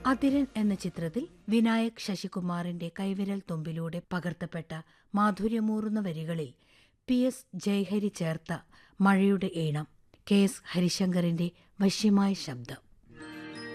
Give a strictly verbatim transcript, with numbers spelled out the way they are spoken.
അതിരൻ എന്ന ചിത്രത്തിൽ വിനായക് ശശികുമാറിന്റെ കൈവിരൽ തുമ്പിലൂടെ പകർത്തപ്പെട്ട മാധുര്യമൂറുന്ന വരികളിൽ പി എസ് ജയഹരി ചേർത്ത മഴയുടെ ഈണം, കെ എസ് ഹരിശങ്കറിന്റെ വശ്യമായ ശബ്ദം.